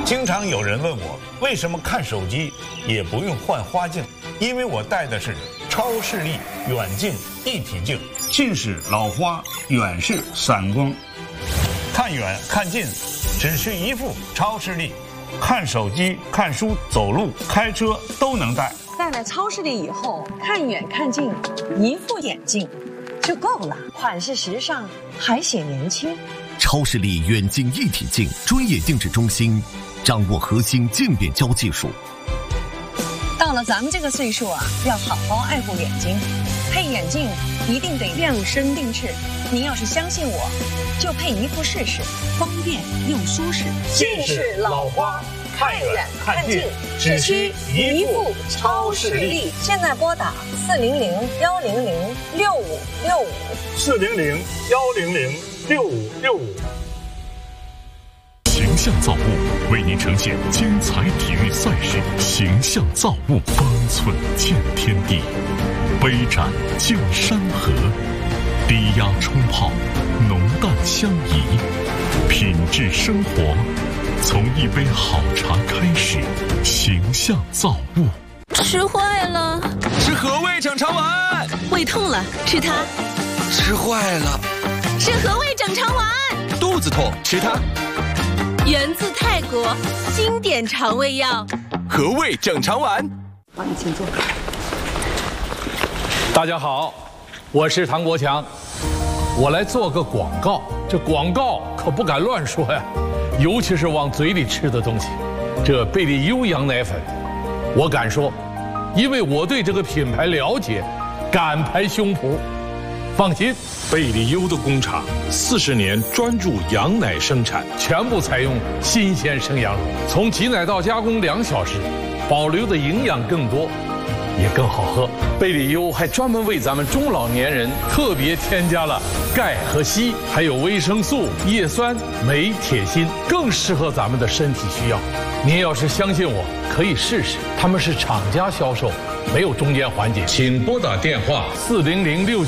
经常有人问我，为什么看手机也不用换花镜？因为我戴的是超视力远近一体镜，近视老花，远视散光，看远看近只需一副超视力，看手机、看书、走路、开车都能戴。 戴了超视力以后，看远看近，一副眼镜就够了，款式时尚，还显年轻。 超视力远近一体镜专业定制中心，掌握核心镜变焦技术。 到了咱们这个岁数啊，要好好爱护眼睛，配眼镜一定得量身定制。您要是相信我，就配一副试试，方便又舒适。 近视老花，看远看近只需一副超视力。 现在拨打 400-100-6565，400-100-6565。 形象造物为您呈现精彩体育赛事，形象造物方寸见天地，杯盏见山河，低压冲泡，浓淡相宜，品质生活从一杯好茶开始。形象造物。 吃坏了， 吃和味整肠丸。 胃痛了，吃它。 吃坏了， 吃和味整肠丸。 肚子痛，吃它。 源自泰国，经典肠胃药， 和味整肠丸。 好，你请坐。 大家好，我是唐国强，我来做个广告。这广告可不敢乱说呀，尤其是往嘴里吃的东西。这贝利优羊奶粉，我敢说，因为我对这个品牌了解，敢拍胸脯。放心， 贝利优的工厂40年专注羊奶生产， 全部采用新鲜生羊乳，从挤奶到加工2小时，保留的营养更多，也更好喝。贝利优还专门为咱们中老年人特别添加了钙和硒，还有维生素、叶酸、镁、铁、锌，更适合咱们的身体需要。您要是相信我，可以试试，他们是厂家销售，没有中间环节。 请拨打电话 4006。